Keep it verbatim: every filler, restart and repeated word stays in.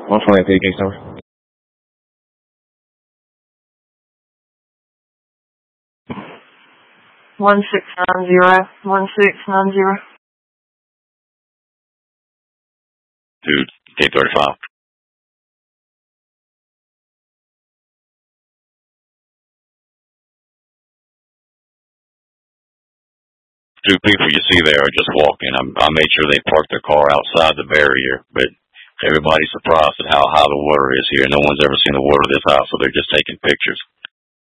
one twenty P case number. One six nine zero one six nine zero. Dude, K thirty-five. Two people you see there are just walking. I'm, I made sure they parked their car outside the barrier, but everybody's surprised at how high the water is here. No one's ever seen the water this high, so they're just taking pictures.